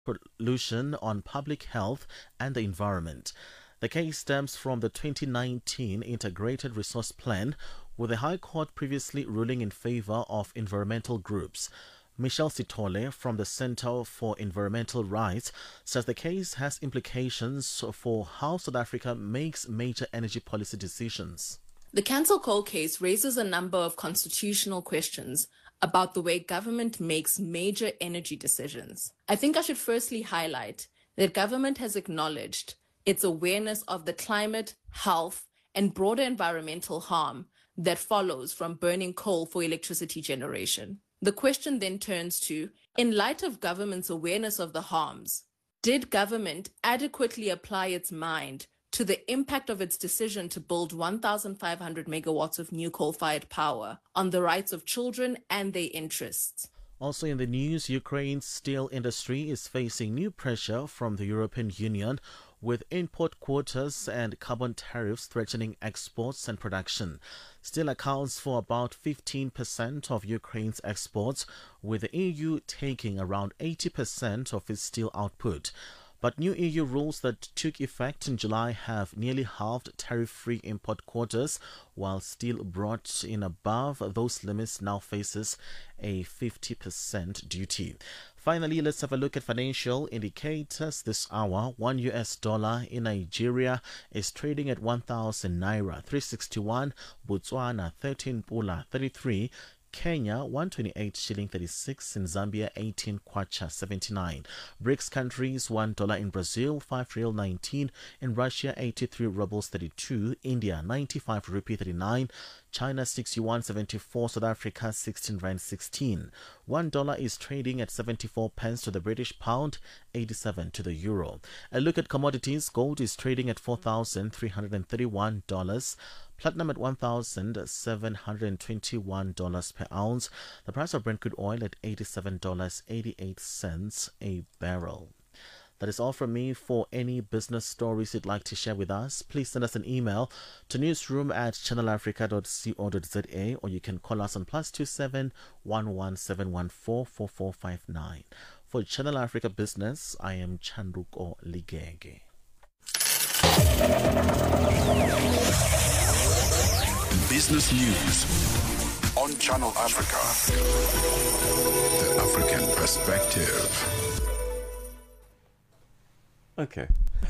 pollution on public health and the environment. The case stems from the 2019 Integrated Resource Plan, with the High Court previously ruling in favor of environmental groups. Michelle Sitole from the Center for Environmental Rights says the case has implications for how South Africa makes major energy policy decisions. The cancel coal case raises a number of constitutional questions about the way government makes major energy decisions. I think I should firstly highlight that government has acknowledged its awareness of the climate, health, and broader environmental harm that follows from burning coal for electricity generation. The question then turns to, in light of government's awareness of the harms, did government adequately apply its mind to the impact of its decision to build 1,500 megawatts of new coal-fired power on the rights of children and their interests? Also in the news, Ukraine's steel industry is facing new pressure from the European Union, with import quotas and carbon tariffs threatening exports and production. Steel accounts for about 15% of Ukraine's exports, with the EU taking around 80% of its steel output. But new EU rules that took effect in July have nearly halved tariff-free import quotas, while steel brought in above those limits now faces a 50% duty. Finally, let's have a look at financial indicators this hour. $1 in Nigeria is trading at 1,000 naira 361, Botswana 13 pula 33, Kenya 128 shilling 36, in Zambia 18 kwacha 79. BRICS countries $1 in Brazil, 5 real 19, in Russia 83 rubles 32, India 95 rupee 39, China 61.74, South Africa 16 rand 16. $1 is trading at 74 pence to the British pound, 87 to the euro. A look at commodities: gold is trading at $4,331. Platinum at $1,721 per ounce. The price of Brent crude oil at $87.88 a barrel. That is all from me. For any business stories you'd like to share with us, please send us an email to newsroom@channelafrica.co.za, or you can call us on +27 11714 4459. For Channel Africa Business, I am Chanduko Ligege. Business News on Channel Africa. The African Perspective. Okay.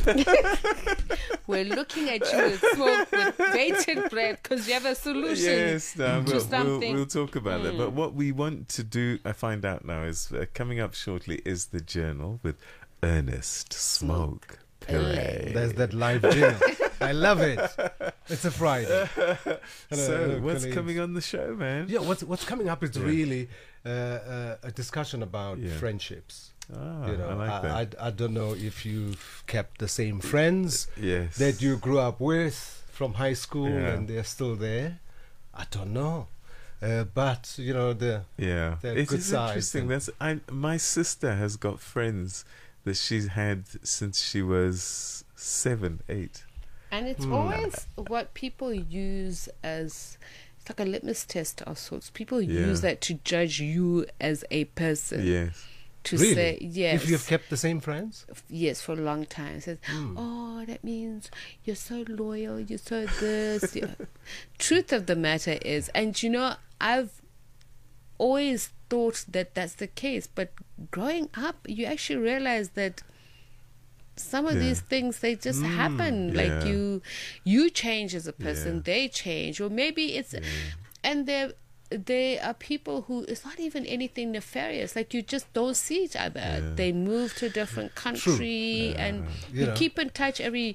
We're looking at you with smoke, with bated breath, because you have a solution Yes, no, to something. we'll talk about it. But what we want to do, I find out now, is coming up shortly is the journal with Ernest Smoke Pillay. There's that live jingle. I love it. It's a Friday. So, what's colleagues. coming on the show, man? Yeah, what's coming up is really a discussion about friendships. Ah, You know, I like that. I don't know if you've kept the same friends Yes. that you grew up with from high school and they're still there. I don't know. But, you know, the It good is sides. interesting. My sister has got friends that she's had since she was 7, 8. And it's always what people use as, it's like a litmus test of sorts. People use that to judge you as a person. Yes. To Really? say, yes. If you've kept the same friends? Yes, for a long time. It says, oh, that means you're so loyal, you're so this. Truth of the matter is, and you know, I've always thought that that's the case, but growing up, you actually realize that some of these things, they just happen. Like you change as a person, they change, or maybe it's, and there are people who, it's not even anything nefarious, like you just don't see each other. They move to a different country and you keep in touch every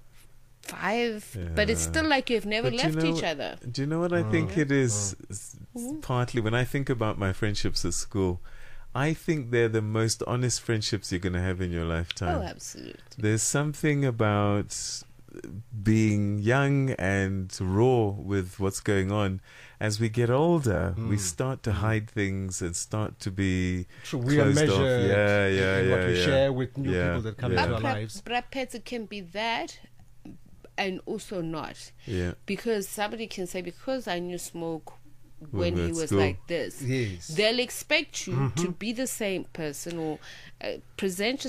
5, but it's still like you've never left each other. Do you know what I think it is? Partly when I think about my friendships at school, I think they're the most honest friendships you're going to have in your lifetime. Oh, absolutely. There's something about being young and raw with what's going on. As we get older, we start to hide things and start to be We are closed off. measured in what we share with new people that come into our lives. Perhaps it can be that, and also not. Yeah. Because somebody can say, because I knew Smoke when he at was school. like this. Yes. They'll expect you to be the same person or present